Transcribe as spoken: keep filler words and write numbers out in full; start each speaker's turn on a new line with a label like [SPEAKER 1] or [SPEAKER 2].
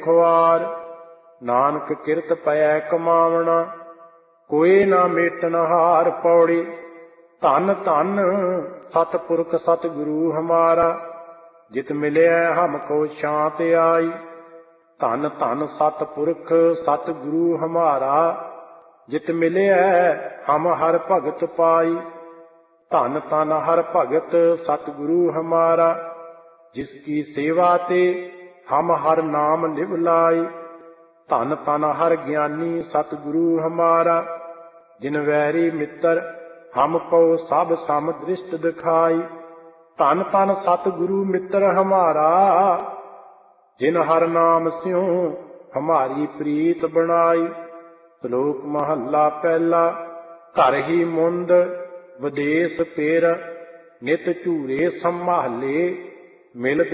[SPEAKER 1] खुआर। नानक किरत पै कमावना, कोई ना मेटन हार। पौड़ी धन धन सतपुरख सतगुरु हमारा, जित मिलिया हमको शांत आई। धन धन सतपुरख सतगुरु हमारा, जित मिलिया हम हर भगत पाई। धन धन हर भगत सतगुरु हमारा, जिसकी सेवा ते हम हर नाम लिव लाई। धन धन हर ज्ञानी सतगुरु हमारा, जिन वैरी मित्र हमको सब सम दृष्ट दिखाई। धन धन सतगुरु मित्र हमारा, जिन हर नाम स्यों हमारी प्रीत बनाई। श्लोक महला पहला। घर ही मुंद विदेश पेर, नित झूरे संभाले, मिल